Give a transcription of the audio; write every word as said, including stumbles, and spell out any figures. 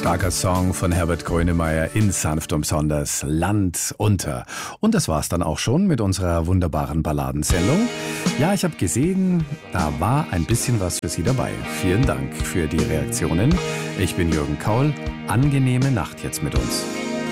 Starker Song von Herbert Grönemeyer in Sanft und Besonders, Land unter. Und das war's dann auch schon mit unserer wunderbaren Balladensendung. Ja, ich habe gesehen, da war ein bisschen was für Sie dabei. Vielen Dank für die Reaktionen. Ich bin Jürgen Kaul. Angenehme Nacht jetzt mit uns.